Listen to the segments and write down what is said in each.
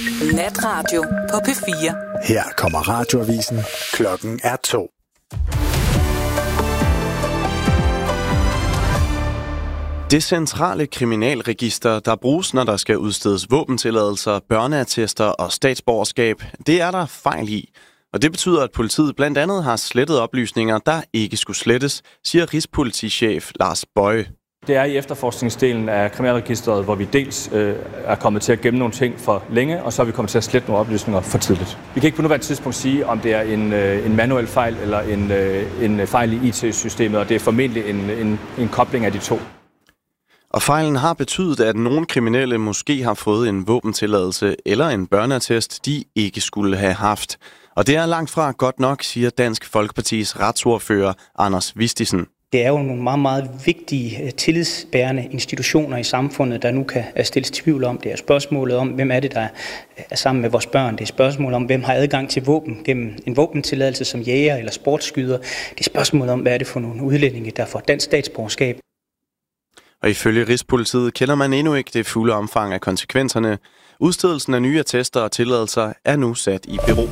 Natradio på P4. Her kommer radioavisen. Klokken er 2. Det centrale kriminalregister, der bruges, når der skal udstedes våbentilladelser, børneattester og statsborgerskab, det er der fejl i. Og det betyder, at politiet blandt andet har slettet oplysninger, der ikke skulle slettes, siger Rigspolitichef Lars Boye. Det er i efterforskningsdelen af kriminalregisteret, hvor vi dels er kommet til at gemme nogle ting for længe, og så er vi kommet til at slette nogle oplysninger for tidligt. Vi kan ikke på nuværende tidspunkt sige, om det er en manuel fejl eller en fejl i IT-systemet, og det er formentlig en kobling af de to. Og fejlen har betydet, at nogle kriminelle måske har fået en våbentilladelse eller en børneattest, de ikke skulle have haft. Og det er langt fra godt nok, siger Dansk Folkepartis retsordfører Anders Vistisen. Det er jo nogle meget, meget vigtige tillidsbærende institutioner i samfundet, der nu kan stilles tvivl om. Det er spørgsmålet om, hvem er det, der er sammen med vores børn. Det er spørgsmålet om, hvem har adgang til våben gennem en våbentilladelse som jæger eller sportsskyder. Det er spørgsmålet om, hvad er det for nogle udlændinge, der får dansk statsborgerskab. Og ifølge Rigspolitiet kender man endnu ikke det fulde omfang af konsekvenserne. Udstedelsen af nye attester og tilladelser er nu sat i bero.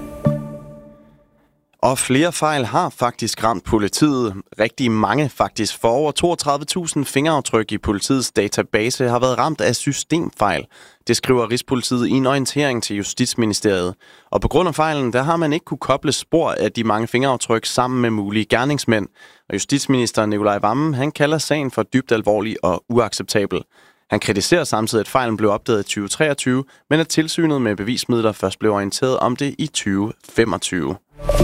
Og flere fejl har faktisk ramt politiet. Rigtig mange faktisk. For over 32.000 fingeraftryk i politiets database har været ramt af systemfejl. Det skriver Rigspolitiet i en orientering til Justitsministeriet. Og på grund af fejlen, der har man ikke kunne koble spor af de mange fingeraftryk sammen med mulige gerningsmænd. Og justitsminister Nicolai Wammen, han kalder sagen for dybt alvorlig og uacceptabel. Han kritiserer samtidig, at fejlen blev opdaget i 2023, men at tilsynet med bevismidler først blev orienteret om det i 2025.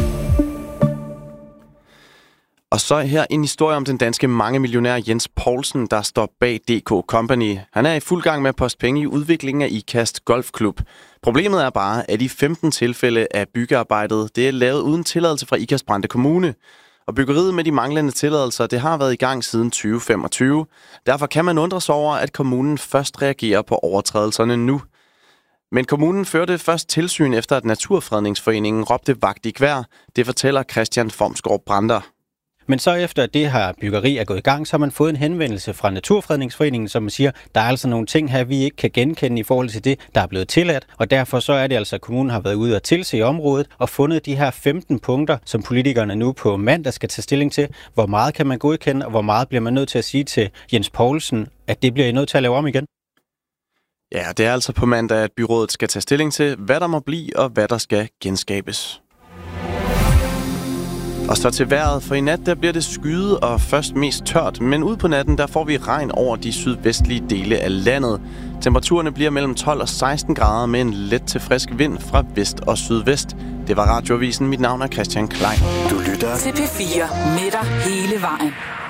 Og så her en historie om den danske mangemillionær Jens Poulsen, der står bag DK Company. Han er i fuld gang med at poste penge i udviklingen af IKAST Golfklub. Problemet er bare, at i 15 tilfælde af byggearbejdet, det er lavet uden tilladelse fra IKAST Brande Kommune. Og byggeriet med de manglende tilladelser, det har været i gang siden 2025. Derfor kan man undre sig over, at kommunen først reagerer på overtrædelserne nu. Men kommunen førte først tilsyn efter, at Naturfredningsforeningen råbte vagt i gevær. Det fortæller Christian Formsgaard Brander. Men så efter det her byggeri er gået i gang, så har man fået en henvendelse fra Naturfredningsforeningen, som siger, der er altså nogle ting her, vi ikke kan genkende i forhold til det, der er blevet tilladt. Og derfor så er det altså, at kommunen har været ude at tilse området og fundet de her 15 punkter, som politikerne nu på mandag skal tage stilling til. Hvor meget kan man godkende, og hvor meget bliver man nødt til at sige til Jens Poulsen, at det bliver I nødt til at lave om igen? Ja, det er altså på mandag, at byrådet skal tage stilling til, hvad der må blive og hvad der skal genskabes. Og så til vejret, for i nat der bliver det skyet og først mest tørt, men ud på natten der får vi regn over de sydvestlige dele af landet. Temperaturerne bliver mellem 12 og 16 grader med en let til frisk vind fra vest og sydvest. Det var Radioavisen. Mit navn er Christian Klein. Du lytter til P4 med dig hele vejen.